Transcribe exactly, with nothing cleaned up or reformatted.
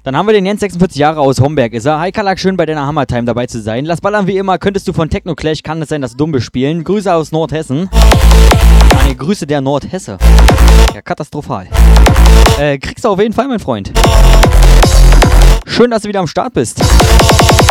Dann haben wir den Jens, sechsundvierzig Jahre aus Homberg. Ist er? Hi Kalak, schön bei deiner Hammertime dabei zu sein. Lass ballern wie immer. Könntest du von Techno Clash, kann es sein, dass du dumm bist, spielen. Grüße aus Nordhessen. Eine Grüße der Nordhesse. Ja, katastrophal. Äh, kriegst du auf jeden Fall, mein Freund. Schön, dass du wieder am Start bist.